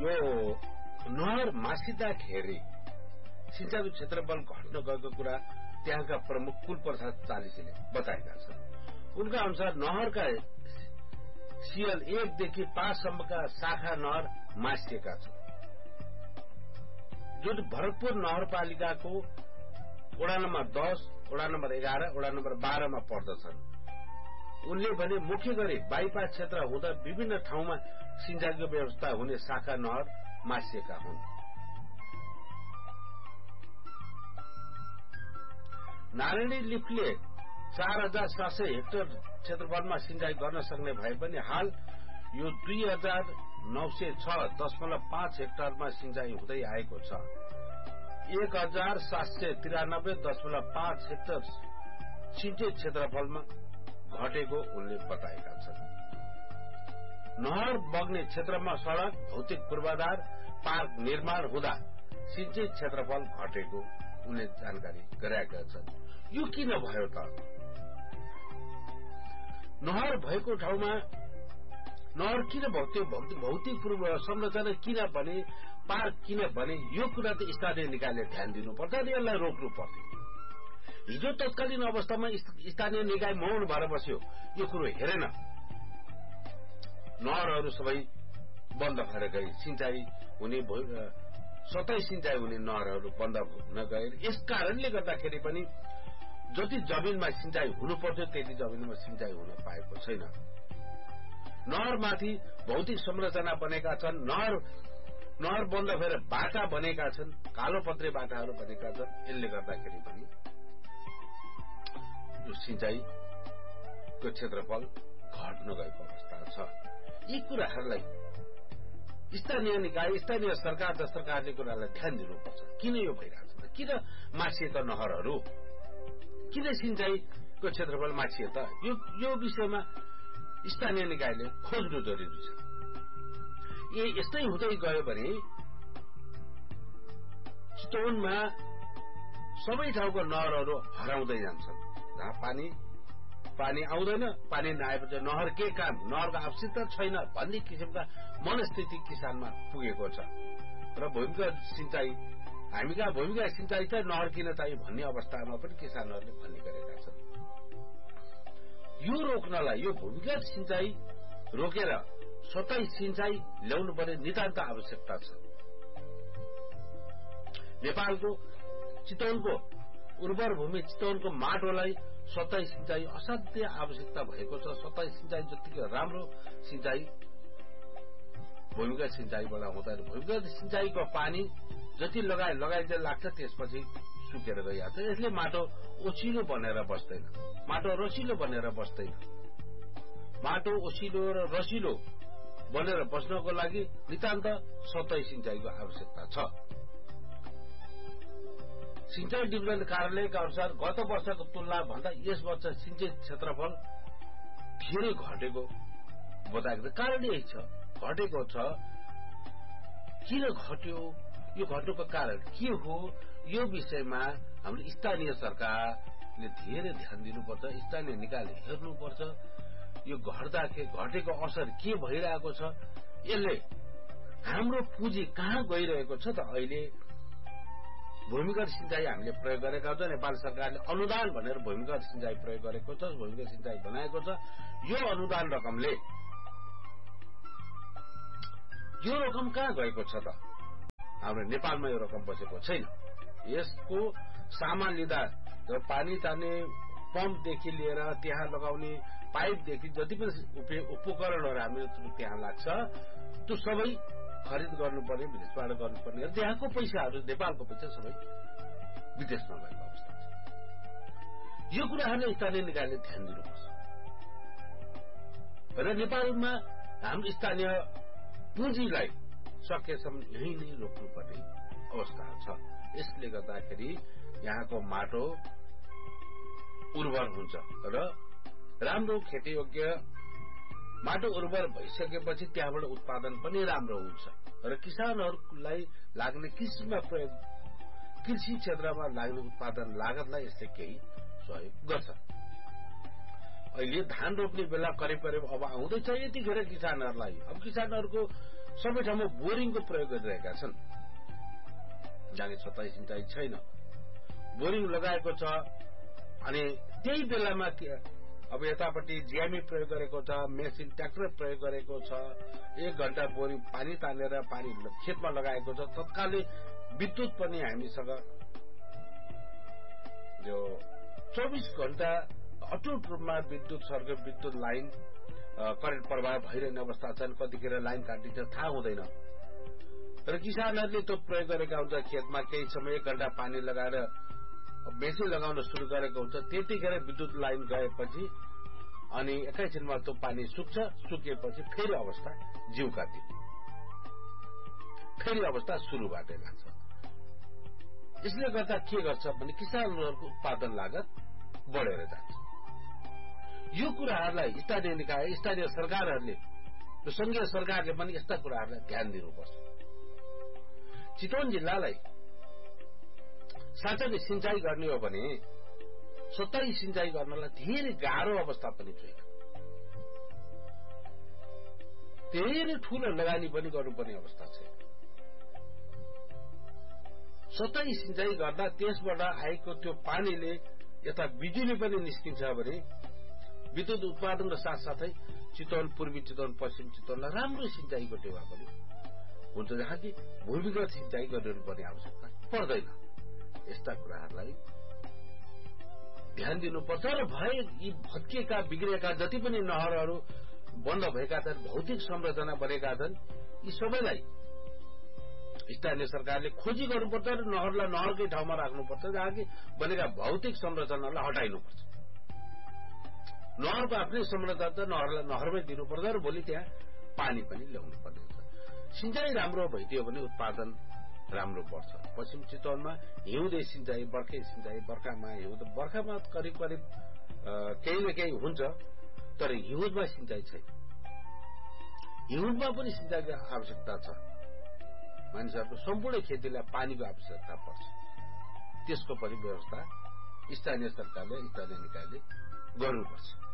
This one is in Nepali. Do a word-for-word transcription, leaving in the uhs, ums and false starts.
यो नहर मासिँदाखेरि सिंचाइको क्षेत्रफल घट्न गएको कुरा त्यहाँका प्रमुख कुल प्रसाद चालिसीले बताएका छन्। उनका अनुसार नहरका सीएल एकदेखि पाँचसम्मका शाखा नहर मासिएका छन्, जुन भरतपुर नगरपालिकाको वडा नम्बर दस, वडा नम्बर एघार, वडा नम्बर बाह्रमा पर्दछन्। उनले भने मुख्य गरी बाइपास क्षेत्र हुँदा विभिन्न ठाउँमा सिंचाइको व्यवस्था हुने शाखा नहर मासिएका हुन्। नारायणी लिफ्टले चार हजार सात सय हेक्टर क्षेत्रफलमा सिंचाई गर्न सक्ने भए पनि हाल यो दुई हजार नौ सय छ दशमलव पाँच हेक्टरमा सिंचाई हुँदै आएको छ। एक हजार सात सय तिरानब्बे दशमलव पाँच हेक्टर सिंचाई क्षेत्रफलमा घटेको उनले बताएका छन्। नहर बग्ने क्षेत्रमा सड़क, भौतिक पूर्वाधार, पार्क निर्माण हुँदा सिंचाई क्षेत्रफल घटेको उनले जानकारी गराएका छन्। यो किन भयो त? नहर भएको ठाउँमा नहर किन भौतिक भौतिक पूर्व संरचना किन बने, पार्क किन बने, यो कुरा त स्थानीय निकायले ध्यान दिनुपर्छ र यसलाई रोक्नु पर्थ्यो। हिजो तत्कालीन अवस्थामा स्थानीय निकाय मौन भएर बस्यो, यो कुरो हेरेन। नहरहरू सबै बन्द भएर गए, सिंचाई हुने सतै सिंचाई हुने नहरहरू बन्द हुन गए। यस कारणले गर्दाखेरि पनि जति जमिनमा सिंचाई हुनु पर्थ्यो त्यति जमिनमा सिंचाई हुन पाएको छैन। नहरमाथि भौतिक संरचना बनेका छन्, नहर नहर बन्द भएर बाटा बनेका छन्, कालोपत्रे बाटाहरू बनेका छन्। यसले गर्दाखेरि पनि यो सिंचाईको क्षेत्रफल घट्न गएको अवस्था छ। यी कुराहरूलाई स्थानीय निकाय, स्थानीय सरकार र सरकारले कुरालाई ध्यान दिनुपर्छ। किन यो भइरहेको छ? किन मासिए त नहरहरू? किन सिंचाईको क्षेत्रफल मासिए त? यो यो विषयमा स्थानीय निकायले खोज्नु जरुरी छ। ए यस्तै हुँदै गयो भने चितवनमा सबै ठाउँको नहरहरू हराउँदै जान्छन्। जहाँ पानी पानी आउँदैन, पानी नआएपछि नहर के काम, नहरको आवश्यकता छैन भन्ने किसिमका मनस्थिति किसानमा पुगेको छ। र भूमिगत सिंचाई, हामी कहाँ भूमिगत सिंचाई छ, नहर किन चाहियो भन्ने अवस्थामा पनि किसानहरूले भन्ने गरेका छन्। यो रोक्नलाई, यो भूमिगत सिंचाई रोकेर सतै सिंचाई ल्याउनु पर्ने नितान्त आवश्यकता छ। नेपालको चितवनको उर्वर भूमि, चितवनको माटोलाई सतै सिंचाई असाध्य आवश्यकता भएको छ। सतै सिंचाई जतिकै राम्रो सिंचाई भूमिगत सिंचाईबाट हुँदैन। भूमिगत सिंचाईको पानी जति लगाए लगाइँदै लाग्छ, त्यसपछि सुकेर गइहाल्छ। यसले माटो ओसिलो बनेर बस्दैन, माटो रसिलो बनेर बस्दैन। माटो ओसिलो र रसिलो बनेर बस्नको लागि नितान्त सतै सिंचाईको आवश्यकता छ। सिंचाई डिभिजन कार्यालयका अनुसार गत वर्षको तुलना भन्दा यस वर्ष सिंचाई क्षेत्रफल धेरै घटेको बताएको छ। कारण यही छ, घटेको छ। किन घट्यो, यो घट्नुको कारण के हो, यो विषयमा हाम्रो स्थानीय सरकारले धेरै ध्यान दिनुपर्छ। स्थानीय निकायले हेर्नुपर्छ यो घट्दाखेरि घटेको असर के भइरहेको छ। यसले हाम्रो पुँजी कहाँ गइरहेको छ त? अहिले भूमिगत सिंचाई हामीले प्रयोग गरेका छौँ। नेपाल सरकारले अनुदान भनेर भूमिगत सिंचाई प्रयोग गरेको छ, भूमिगत सिंचाई बनाएको छ। यो अनुदान रकमले यो रकम कहाँ गएको छ त? हाम्रो नेपालमा यो रकम बसेको छैन। यसको सामान लिँदा पानी तान्ने पम्पदेखि लिएर त्यहाँ लगाउने पाइपदेखि जति पनि उपकरणहरू हामीले त्यहाँ लाग्छ, त्यो सबै खरिद गर्नुपर्ने, विदेशबाट गर्नुपर्ने, त्यहाँको पैसाहरू, नेपालको पैसा सबै विदेशमा गएको अवस्था छ। यो कुराहरूले स्थानीय निकायले ध्यान दिनुपर्छ र नेपालमा हाम्रो स्थानीय पुँजीलाई सकेसम्म यही नै रोक्नुपर्ने अवस्था छ। यसले गर्दाखेरि यहाँको माटो उर्वर हुन्छ र राम्रो खेतीयोग्य माटो उर्वर भइसकेपछि त्यहाँबाट उत्पादन पनि राम्रो हुन्छ र किसानहरूलाई लाग्ने कृषिमा प्रयोग कृषि क्षेत्रमा लाग्ने उत्पादन लागतलाई यसले केही सहयोग गर्छ। अहिले धान रोप्ने बेला करिब करिब अब आउँदैछ यतिखेर किसानहरूलाई अब किसानहरूको सबै ठाउँमा बोरिङको प्रयोग गरिरहेका छन् जहाँ छताई सिंचाई छैन बोरिङ लगाएको छ अनि त्यही बेलामा अब यतापट्टि जिएमई प्रयोग गरेको छ मेसिन ट्र्याक्टर प्रयोग गरेको छ एक घण्टा बोरिङ पानी तानेर पानी खेतमा लगाएको छ तत्कालै विद्युत पनि हामीसँग जो चौबीस घण्टा अटुट रूपमा विद्युत सर्किट विद्युत लाइन करेन्ट प्रवाह भइरहने अवस्था छन् कतिखेर लाइन काटिन्छ थाहा हुँदैन र किसानहरूले त्यो प्रयोग गरेका हुन्छ खेतमा केही समय एक घण्टा पानी लगाएर मेसिन लगाउन सुरु गरेको हुन्छ त्यतिखेर विद्युत लाइन गएपछि अनि एकैछिनमा त्यो पानी सुक्छ सुकेपछि फेरि अवस्था जिउ काट्यो फेरि अवस्था सुरुबाट लाग्छ यसले गर्दा के गर्छ भने किसानहरूको उत्पादन लागत बढेर जान्छ यो कुराहरूलाई स्थानीय निकाय स्थानीय सरकारहरूले र संघीय सरकारले पनि यस्ता कुराहरूलाई ध्यान दिनुपर्छ चितवन जिल्लालाई साँच्चै नै सिंचाई गर्ने हो भने सतही सिंचाई गर्नलाई धेरै गाह्रो अवस्था पनि छैन धेरै ठूलो लगानी पनि गर्नुपर्ने अवस्था छैन सतही सिंचाई गर्दा त्यसबाट आएको त्यो पानीले यता बिजुली पनि निस्किन्छ भने विद्युत उत्पादनको साथसाथै चितवन पूर्वी चितवन पश्चिम चितवनलाई राम्रो सिंचाईको टेवा पनि हुन्छ जहाँ कि भूमिगत सिंचाई गर्नुपर्ने आवश्यकता पर्दैन यस्ता कुराहरूलाई ध्यान दिनुपर्छ र भए यी भत्किएका बिग्रिएका जति पनि नहरहरू बन्द भएका छन् भौतिक संरचना बनेका छन् यी सबैलाई स्थानीय सरकारले खोजी गर्नुपर्छ र नहरलाई नहरकै ठाउँमा राख्नुपर्छ जहाँ कि बनेका भौतिक संरचनालाई हटाइनुपर्छ नहरको आफ्नै संरचना नहरलाई नहरमै दिनुपर्छ र भोलि त्यहाँ पानी पनि ल्याउनु पर्ने हुन्छ सिंचाई राम्रो भइदियो भने उत्पादन राम्रो पर्छ पश्चिम चितवनमा हिउँदे सिंचाई बर्खे सिंचाई बर्खामा हिउँद बर्खामा करिब करिब केही न केही हुन्छ तर हिउँदमा सिंचाई छैन हिउँदमा पनि सिंचाईको आवश्यकता छ मानिसहरूको सम्पूर्ण खेतीलाई पानीको आवश्यकता पर्छ त्यसको पनि व्यवस्था स्थानीय सरकारले स्थानीय निकायले गर्नुपर्छ